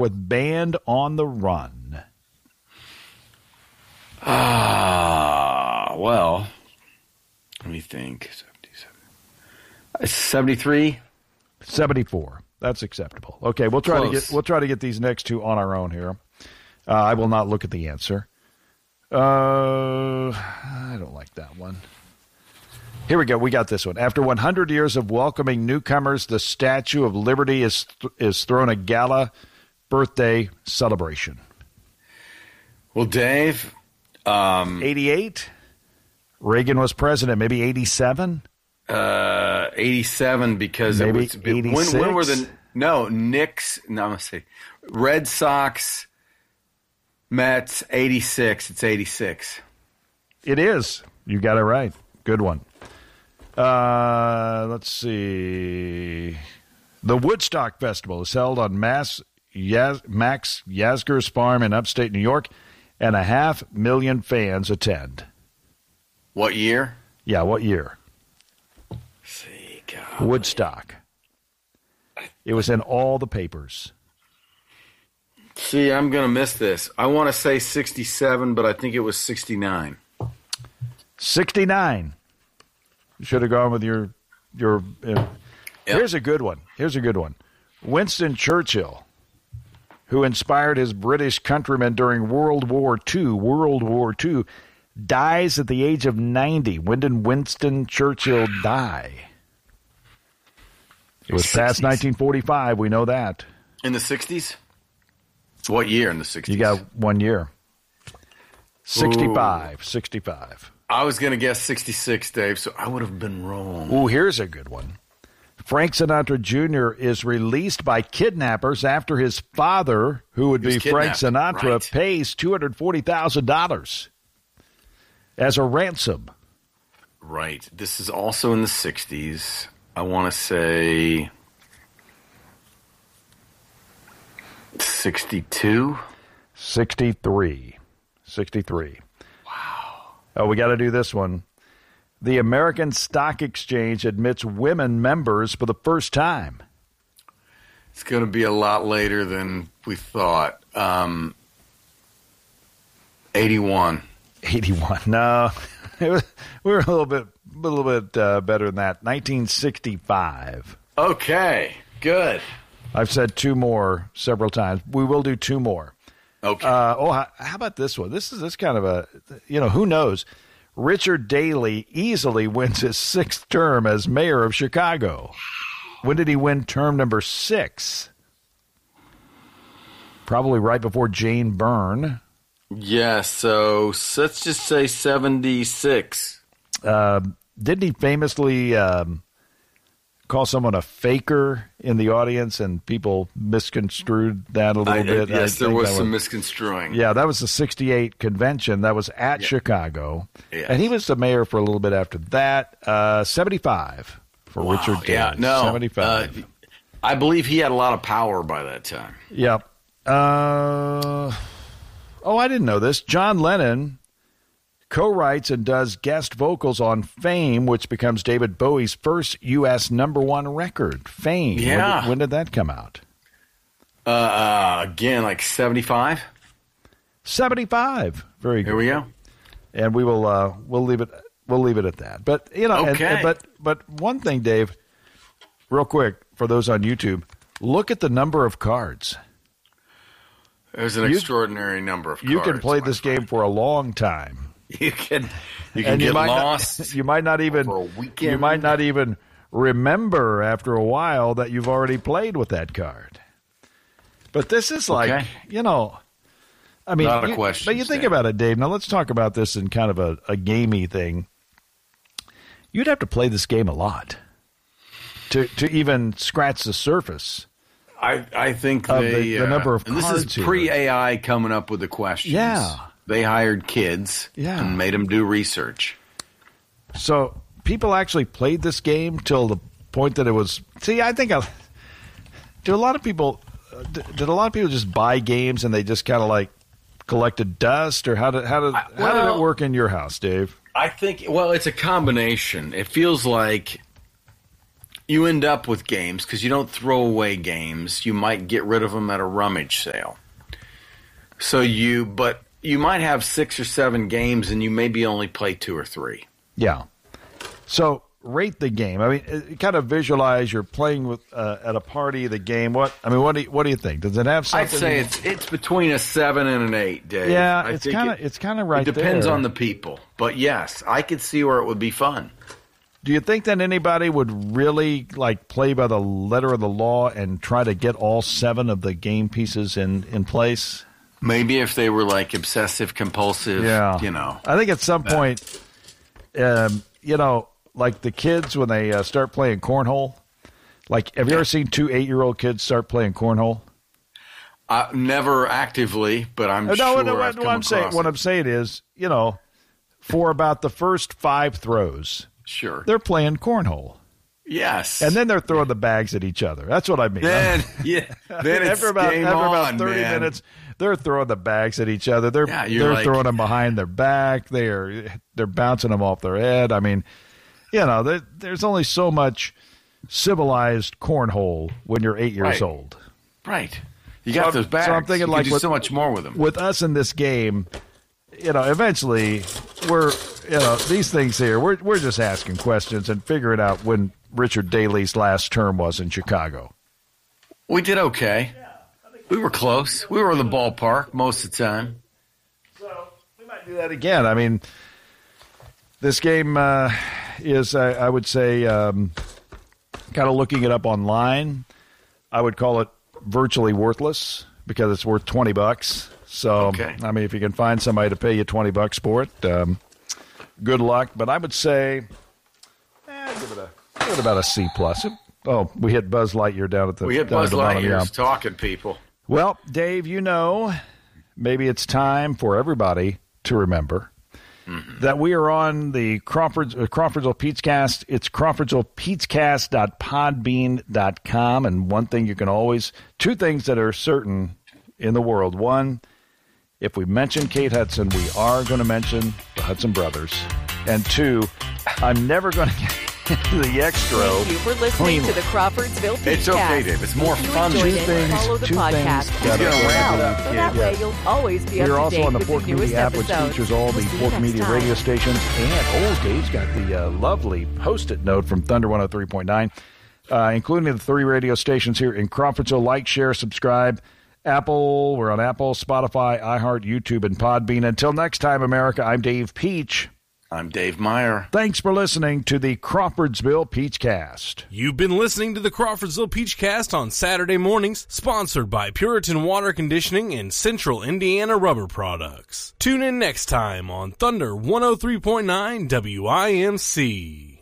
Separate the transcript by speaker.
Speaker 1: with Band on the Run?
Speaker 2: Well, let me think. 73?
Speaker 1: 74. That's acceptable. Okay, we'll try to get these next two on our own here. I will not look at the answer. I don't like that one. Here we go. We got this one. After 100 years of welcoming newcomers, the Statue of Liberty is thrown a gala birthday celebration.
Speaker 2: Well, Dave,
Speaker 1: 88. Reagan was president. Maybe 87.
Speaker 2: 87 because
Speaker 1: maybe
Speaker 2: it was
Speaker 1: 86?
Speaker 2: when were the Knicks? No, I'm gonna say Red Sox, Mets. 86. It's 86.
Speaker 1: It is. You got it right. Good one. Let's see. The Woodstock Festival is held on Max Yasgur's farm in upstate New York, and 500,000 fans attend.
Speaker 2: What year?
Speaker 1: Yeah, what year?
Speaker 2: See, God.
Speaker 1: Woodstock. It was in all the papers.
Speaker 2: See, I'm going to miss this. I want to say 67, but I think it was 69.
Speaker 1: 69. You should have gone with your
Speaker 2: Yep.
Speaker 1: Here's a good one. Winston Churchill, who inspired his British countrymen during World War II, dies at the age of 90. When did Winston Churchill die? It was
Speaker 2: 60s.
Speaker 1: past 1945. We know that.
Speaker 2: In the 60s? What year in the 60s?
Speaker 1: You got 1 year. 65. 65.
Speaker 2: I was going to guess 66, Dave, so I would have been wrong.
Speaker 1: Ooh, here's a good one. Frank Sinatra Jr. is released by kidnappers after his father, who would be Frank Sinatra,
Speaker 2: right,
Speaker 1: pays $240,000 as a ransom.
Speaker 2: Right. This is also in the 60s. I want to say 62?
Speaker 1: 63. 63. Wow. Oh, we got to do this one. The American Stock Exchange admits women members for the first time.
Speaker 2: It's going to be a lot later than we thought. 81.
Speaker 1: 81. No, we were a little bit better than that. 1965.
Speaker 2: Okay, good.
Speaker 1: I've said two more several times. We will do two more.
Speaker 2: Okay.
Speaker 1: How about this one? This is kind of a, who knows? Richard Daley easily wins his sixth term as mayor of Chicago. When did he win term number 6? Probably right before Jane Byrne.
Speaker 2: Yeah, so let's just say 76.
Speaker 1: Didn't he famously call someone a faker in the audience, and people misconstrued that a little bit?
Speaker 2: Yes, there was some misconstruing.
Speaker 1: Yeah, that was the 68 convention. That was at Chicago. Yes. And he was the mayor for a little bit after that. 75 for Richard Daley.
Speaker 2: Yeah, no.
Speaker 1: 75.
Speaker 2: I believe he had a lot of power by that time.
Speaker 1: Yep. I didn't know this. John Lennon co-writes and does guest vocals on Fame, which becomes David Bowie's first U.S. #1 record. Fame.
Speaker 2: Yeah.
Speaker 1: When did that come out?
Speaker 2: Again, like 75?
Speaker 1: 75. Very good.
Speaker 2: Here we go.
Speaker 1: And we will we'll leave it at that. But
Speaker 2: okay.
Speaker 1: but one thing, Dave, real quick for those on YouTube, look at the number of cards.
Speaker 2: There's an extraordinary number of cards.
Speaker 1: You can play this game for a long time.
Speaker 2: You can get lost.
Speaker 1: You might not even
Speaker 2: for a weekend.
Speaker 1: You might not even remember after a while that you've already played with that card. But this is like, I mean,
Speaker 2: not a question.
Speaker 1: But you think about it, Dave. Now let's talk about this in kind of a gamey thing. You'd have to play this game a lot to even scratch the surface.
Speaker 2: I think
Speaker 1: the number of cards.
Speaker 2: This is pre-AI coming up with the questions.
Speaker 1: Yeah.
Speaker 2: They hired kids and made them do research.
Speaker 1: So people actually played this game till the point that it was. See, I think did a lot of people just buy games and they just kind of like collected dust, or how did it work in your house, Dave?
Speaker 2: I think it's a combination. It feels like you end up with games because you don't throw away games. You might get rid of them at a rummage sale. But you might have 6 or 7 games and you maybe only play 2 or 3.
Speaker 1: Yeah. So rate the game. I mean, kind of visualize you're playing with at a party the game. What do you think? Does it have something?
Speaker 2: I'd say it's between a 7 and an 8, Dave.
Speaker 1: Yeah, it's kind of right.
Speaker 2: It depends
Speaker 1: there.
Speaker 2: on the people, but yes, I could see where it would be fun.
Speaker 1: Do you think that anybody would really like play by the letter of the law and try to get all 7 of the game pieces in place?
Speaker 2: Maybe if they were like obsessive compulsive,
Speaker 1: yeah. I think at some point, like the kids when they start playing cornhole. Like, have you ever seen 2 8-year-old kids start playing cornhole?
Speaker 2: Never actively, but I'm sure.
Speaker 1: What I'm saying is, for about the first 5 throws.
Speaker 2: Sure.
Speaker 1: They're playing cornhole.
Speaker 2: Yes.
Speaker 1: And then they're throwing the bags at each other. That's what I mean.
Speaker 2: Then it's
Speaker 1: after about 30
Speaker 2: man.
Speaker 1: minutes, they're throwing the bags at each other. They're throwing them behind their back. They're bouncing them off their head. I mean, there's only so much civilized cornhole when you're 8 years old.
Speaker 2: Right. You got those bags.
Speaker 1: So I'm thinking,
Speaker 2: you do so much more with them.
Speaker 1: With us in this game, eventually we're, these things here, we're just asking questions and figuring out when Richard Daley's last term was in Chicago.
Speaker 2: We did okay. We were close. We were in the ballpark most of the time.
Speaker 1: So we might do that again. I mean, this game is, I would say, kind of looking it up online, I would call it virtually worthless because it's worth $20. So,
Speaker 2: okay.
Speaker 1: I mean, if you can find somebody to pay you $20 for it, good luck. But I would say, give it about a C+. Oh, we hit Buzz Lightyear down at the
Speaker 2: We hit Buzz Lightyear's talking, people.
Speaker 1: Well, Dave, maybe it's time for everybody to remember that we are on the Crawfordsville Peachcast. It's crawfordsvillepeachcast.podbean.com. And two things that are certain in the world. One, if we mention Kate Hudson, we are going to mention the Hudson brothers. And 2, I'm never going to get the extra.
Speaker 3: Thank you for listening to the Crawfordsville Peachcast.
Speaker 2: It's okay, Dave. It's more fun.
Speaker 3: Follow the podcast.
Speaker 2: So
Speaker 3: that way you'll always be up to date.
Speaker 1: We're also on the
Speaker 3: with
Speaker 1: Fork
Speaker 3: newest
Speaker 1: Media app, which
Speaker 3: episodes.
Speaker 1: features all the
Speaker 3: We'll see you
Speaker 1: Fork
Speaker 3: next
Speaker 1: Media
Speaker 3: time.
Speaker 1: radio stations. And Dave's got the lovely Post-it note from Thunder 103.9, including the 3 radio stations here in Crawfordsville. Like, share, subscribe. Apple, we're on Apple, Spotify, iHeart, YouTube, and Podbean. Until next time, America, I'm Dave Peach.
Speaker 2: I'm Dave Meyer.
Speaker 1: Thanks for listening to the Crawfordsville Peachcast.
Speaker 4: You've been listening to the Crawfordsville Peachcast on Saturday mornings, sponsored by Puritan Water Conditioning and Central Indiana Rubber Products. Tune in next time on Thunder 103.9 WIMC.